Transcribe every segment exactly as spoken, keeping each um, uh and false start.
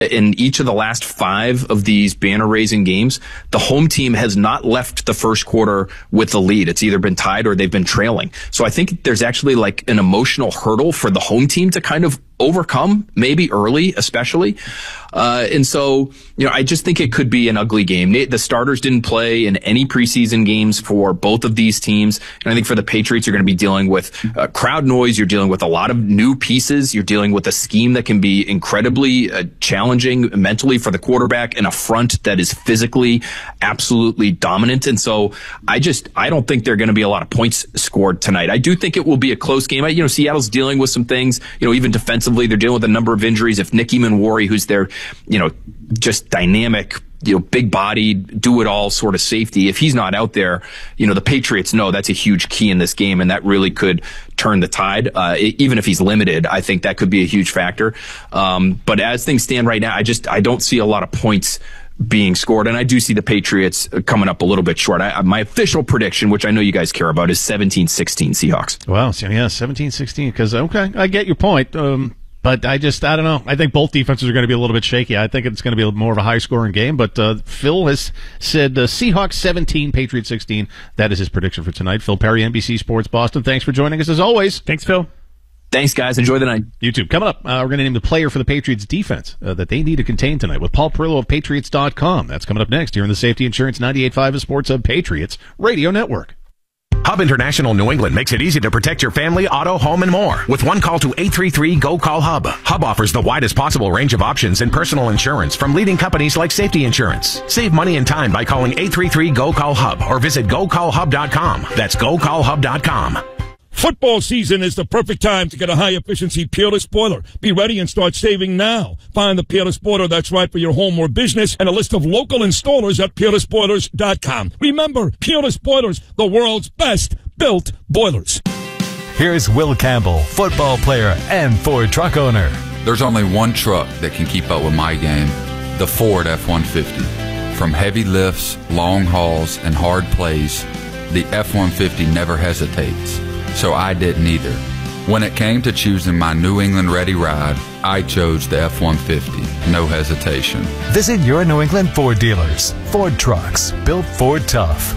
In each of the last five of these banner-raising games, the home team has not left the first quarter with the lead. It's either been tied or they've been trailing. So I think there's actually like an emotional hurdle for the home team to kind of overcome, maybe early, especially. Uh, and so, you know, I just think it could be an ugly game. The starters didn't play in any preseason games for both of these teams. And I think for the Patriots, you're going to be dealing with uh, crowd noise. You're dealing with a lot of new pieces. You're dealing with a scheme that can be incredibly uh, challenging mentally for the quarterback and a front that is physically absolutely dominant. And so I just, I don't think there are going to be a lot of points scored tonight. I do think it will be a close game. I, you know, Seattle's dealing with some things, you know, even defensively. They're dealing with a number of injuries. If Nick Emanwari, who's their, you know, just dynamic, you know, big bodied, do it all sort of safety, if he's not out there, you know, the Patriots know that's a huge key in this game, and that really could turn the tide. Uh, even if he's limited, I think that could be a huge factor. Um, but as things stand right now, I just, I don't see a lot of points being scored, and I do see the Patriots coming up a little bit short. I, my official prediction, which I know you guys care about, is seventeen sixteen Seahawks. Well, yeah, seventeen sixteen, because, okay, I get your point. Um, But I just, I don't know. I think both defenses are going to be a little bit shaky. I think it's going to be more of a high-scoring game. But uh, Phil has said uh, Seahawks seventeen, Patriots sixteen. That is his prediction for tonight. Phil Perry, N B C Sports Boston. Thanks for joining us as always. Thanks, Phil. Thanks, guys. Enjoy the night. You too. Coming up, uh, we're going to name the player for the Patriots defense uh, that they need to contain tonight with Paul Perillo of Patriots dot com. That's coming up next here in the Safety Insurance ninety-eight point five of Sports Hub Patriots Radio Network. Hub International New England makes it easy to protect your family, auto, home, and more. With one call to eight three three, G O, call Hub. Hub offers the widest possible range of options in personal insurance from leading companies like Safety Insurance. Save money and time by calling eight three three, G O, call Hub or visit go call hub dot com. That's go call hub dot com. Football season is the perfect time to get a high-efficiency Peerless boiler. Be ready and start saving now. Find the Peerless boiler that's right for your home or business and a list of local installers at peerless boilers dot com. Remember, Peerless Boilers, the world's best built boilers. Here's Will Campbell, football player and Ford truck owner. There's only one truck that can keep up with my game, the Ford F one fifty. From heavy lifts, long hauls, and hard plays, the F one fifty never hesitates. So I didn't either. When it came to choosing my New England-ready ride, I chose the F one fifty. No hesitation. Visit your New England Ford dealers. Ford trucks, built Ford tough.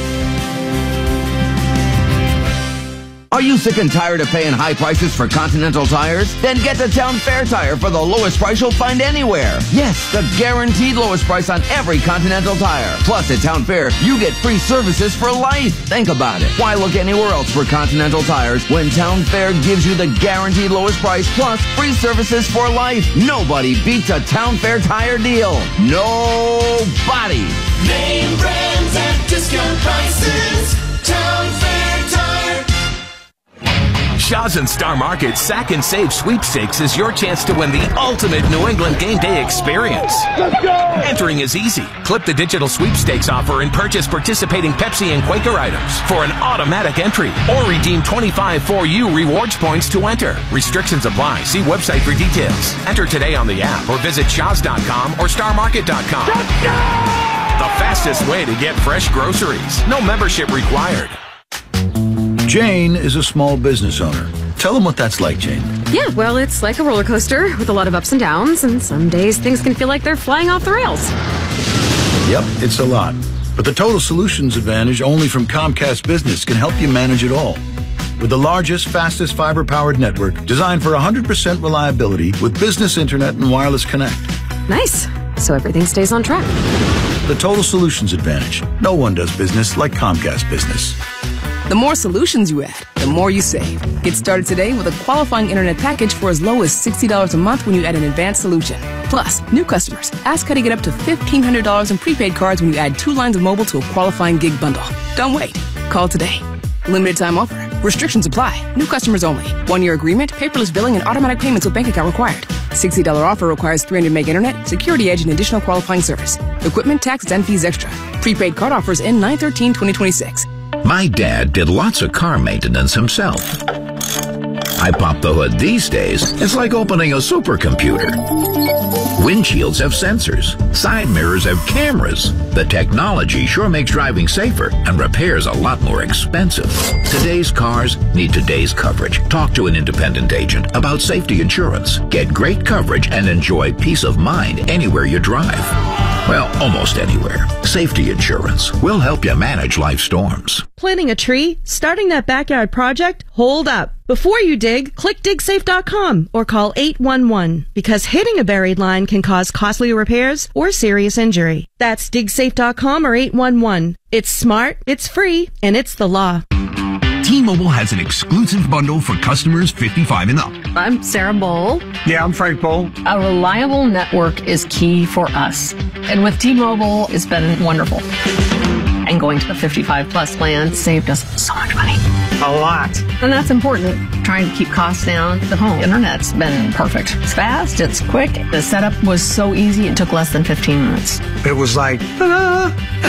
Are you sick and tired of paying high prices for Continental tires? Then get to Town Fair Tire for the lowest price you'll find anywhere. Yes, the guaranteed lowest price on every Continental tire. Plus, at Town Fair, you get free services for life. Think about it. Why look anywhere else for Continental tires when Town Fair gives you the guaranteed lowest price plus free services for life? Nobody beats a Town Fair Tire deal. Nobody. Name brands at discount prices. Town Fair Tire. Shaw's and Star Market's Sack and Save Sweepstakes is your chance to win the ultimate New England game day experience. Let's go! Entering is easy. Clip the digital sweepstakes offer and purchase participating Pepsi and Quaker items for an automatic entry. Or redeem twenty-five for you rewards points to enter. Restrictions apply. See website for details. Enter today on the app or visit shaws dot com or star market dot com. Let's go! The fastest way to get fresh groceries. No membership required. Jane is a small business owner. Tell them what that's like, Jane. Yeah, well, it's like a roller coaster with a lot of ups and downs, and some days things can feel like they're flying off the rails. Yep, it's a lot. But the Total Solutions Advantage only from Comcast Business can help you manage it all. With the largest, fastest fiber-powered network designed for one hundred percent reliability with business internet and wireless connect. Nice. So everything stays on track. The Total Solutions Advantage. No one does business like Comcast Business. The more solutions you add, the more you save. Get started today with a qualifying internet package for as low as sixty dollars a month when you add an advanced solution. Plus, new customers, ask how to get up to fifteen hundred dollars in prepaid cards when you add two lines of mobile to a qualifying gig bundle. Don't wait. Call today. Limited time offer. Restrictions apply. New customers only. One-year agreement, paperless billing, and automatic payments with bank account required. sixty dollars offer requires three hundred meg internet, security edge, and additional qualifying service. Equipment, taxes, and fees extra. Prepaid card offers end nine thirteen twenty twenty-six. My dad did lots of car maintenance himself. I pop the hood these days, it's like opening a supercomputer. Windshields have sensors. Side mirrors have cameras. The technology sure makes driving safer and repairs a lot more expensive. Today's cars need today's coverage. Talk to an independent agent about safety insurance. Get great coverage and enjoy peace of mind anywhere you drive. Well, almost anywhere. Safety insurance will help you manage life storms. Planting a tree? Starting that backyard project? Hold up. Before you dig, click dig safe dot com or call eight one one because hitting a buried line can cause costly repairs or serious injury. That's dig safe dot com or eight one one. It's smart, it's free, and it's the law. T-Mobile has an exclusive bundle for customers fifty-five and up. I'm Sarah Bowl. Yeah, I'm Frank Bowl. A reliable network is key for us. And with T-Mobile, it's been wonderful. And going to the fifty-five plus plan saved us so much money. A lot. And that's important. Trying to keep costs down. The home internet's been perfect. It's fast, it's quick. The setup was so easy, it took less than fifteen minutes. It was like, ta-da!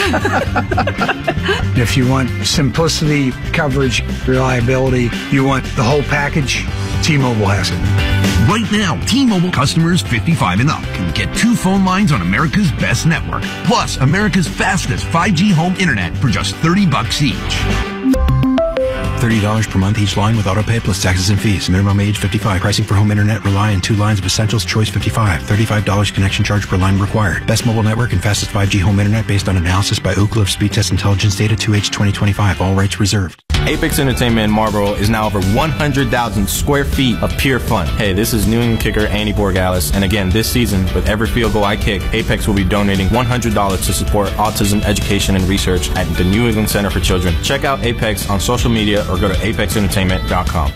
If you want simplicity, coverage, reliability, you want the whole package, T-Mobile has it. Right now, T-Mobile customers fifty-five and up can get two phone lines on America's best network, plus America's fastest five G home internet for just thirty bucks each. thirty dollars per month each line with autopay plus taxes and fees. Minimum age fifty-five. Pricing for home internet rely on two lines of Essentials Choice fifty-five. thirty-five dollars connection charge per line required. Best mobile network and fastest five G home internet based on analysis by Ookla of Speed Test Intelligence Data two H twenty twenty-five. All rights reserved. Apex Entertainment in Marlboro is now over one hundred thousand square feet of pure fun. Hey, this is New England kicker Andy Borgalis, and again, this season, with every field goal I kick, Apex will be donating one hundred dollars to support autism education and research at the New England Center for Children. Check out Apex on social media or go to apex entertainment dot com.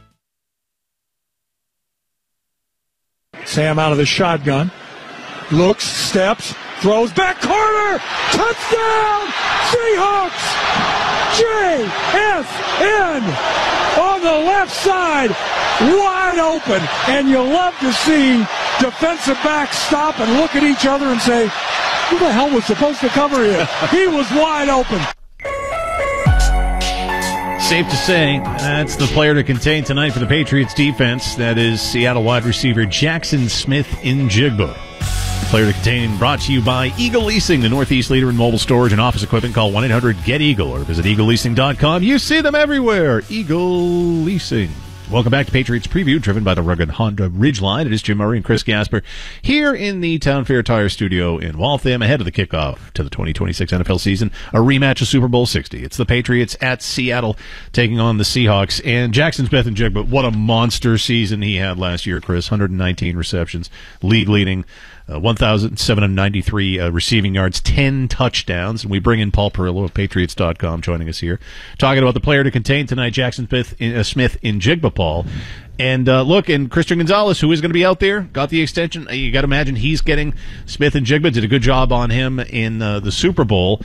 Sam out of the shotgun. Looks, steps, throws back corner. Touchdown! Seahawks! J S N on the left side, wide open. And you love to see defensive backs stop and look at each other and say, who the hell was supposed to cover here? He was wide open. Safe to say, that's the player to contain tonight for the Patriots defense. That is Seattle wide receiver Jackson Smith-Njigba. Player to contain brought to you by Eagle Leasing, the Northeast leader in mobile storage and office equipment. Call one eight hundred get eagle or visit eagle leasing dot com. You see them everywhere. Eagle Leasing. Welcome back to Patriots Preview, driven by the rugged Honda Ridgeline. It is Jim Murray and Chris Gasper here in the Town Fair Tire Studio in Waltham, ahead of the kickoff to the twenty twenty-six N F L season, a rematch of Super Bowl sixty. It's the Patriots at Seattle taking on the Seahawks. And Jackson Smith-Njigba, what a monster season he had last year, Chris. one hundred nineteen receptions, league-leading, uh, one thousand seven hundred ninety-three uh, receiving yards, ten touchdowns. And we bring in Paul Perillo of Patriots dot com joining us here, talking about the player to contain tonight, Jackson Smith, uh, Smith-Njigba, Paul. And uh, look, and Christian Gonzalez, who is going to be out there, got the extension. You got to imagine he's getting Smith-Njigba, did a good job on him in uh, the Super Bowl.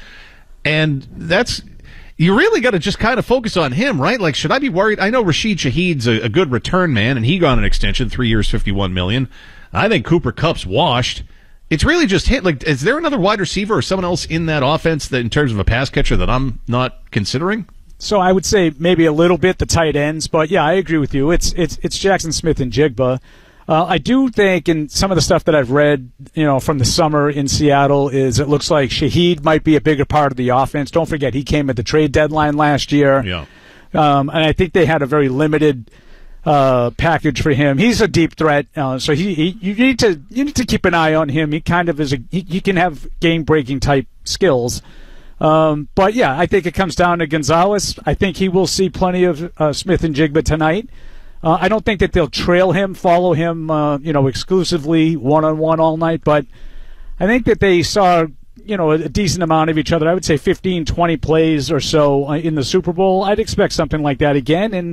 And that's, you really got to just kind of focus on him, right? Like, should I be worried? I know Rashid Shaheed's a, a good return man, and he got an extension, three years, fifty-one million dollars. I think Cooper Kupp's washed. It's really just hit. Like, is there another wide receiver or someone else in that offense that, in terms of a pass catcher, that I'm not considering? So I would say maybe a little bit the tight ends, but yeah, I agree with you. It's it's it's Jackson Smith-Njigba. Uh, I do think, and some of the stuff that I've read, you know, from the summer in Seattle, is it looks like Shaheed might be a bigger part of the offense. Don't forget, he came at the trade deadline last year. Yeah. Um, and I think they had a very limited uh, package for him. He's a deep threat, uh, so he, he you need to you need to keep an eye on him. He kind of is a he, he can have game breaking type skills. Um, but yeah, I think it comes down to Gonzalez. I think he will see plenty of uh, Smith-Njigba tonight. Uh, I don't think that they'll trail him, follow him, uh, you know, exclusively one-on-one all night, but I think that they saw, you know, a decent amount of each other. I would say fifteen, twenty plays or so in the Super Bowl. I'd expect something like that again, and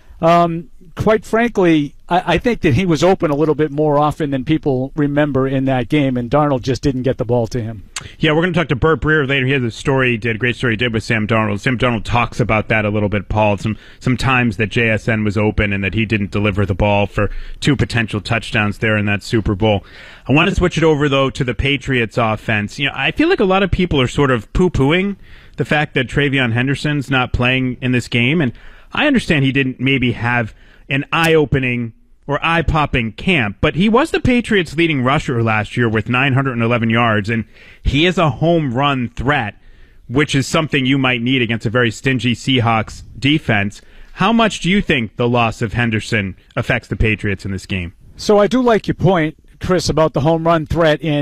um, quite frankly, I, I think that he was open a little bit more often than people remember in that game, and Darnold just didn't get the ball to him. Yeah, we're going to talk to Burt Breer later. He has a story he did, a great story he did with Sam Darnold. Sam Darnold talks about that a little bit, Paul. Some some times that J S N was open and that he didn't deliver the ball for two potential touchdowns there in that Super Bowl. I want to switch it over, though, to the Patriots offense. You know, I feel like a lot of people are sort of poo-pooing the fact that Travion Henderson's not playing in this game, and I understand he didn't maybe have an eye-opening or eye-popping camp, but he was the Patriots' leading rusher last year with nine hundred eleven yards, and he is a home run threat, which is something you might need against a very stingy Seahawks defense. How much do you think the loss of Henderson affects the Patriots in this game? So I do like your point, Chris, about the home run threat, and